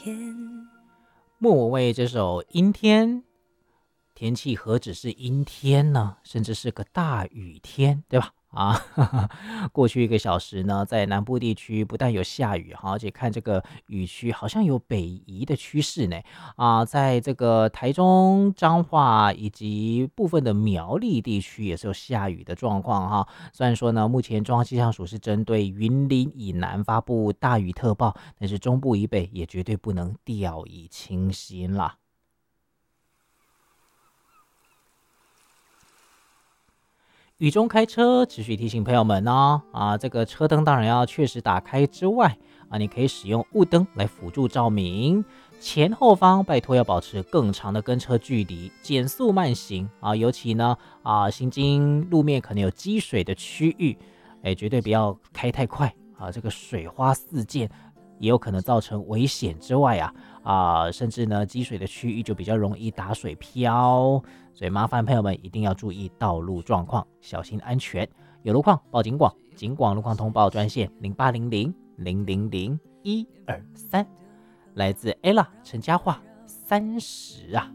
莫文蔚这首《阴天》，天气何止是阴天呢，甚至是个大雨天，对吧？过去1个小时呢，在南部地区不但有下雨，而且看这个雨区好像有北移的趋势呢。在这个台中、彰化以及部分的苗栗地区也是有下雨的状况哈。虽然说呢，目前中央气象署是针对云林以南发布大雨特报，但是中部以北也绝对不能掉以轻心啦。雨中开车，持续提醒朋友们哦，这个车灯当然要确实打开之外，你可以使用雾灯来辅助照明。前后方拜托要保持更长的跟车距离，减速慢行尤其呢行经路面可能有积水的区域，绝对不要开太快这个水花四溅，也有可能造成危险之外甚至呢积水的区域就比较容易打水漂。所以麻烦朋友们一定要注意道路状况，小心安全。有路况报警广，警广路况通报专线0800000123，来自 Ella 陈嘉桦30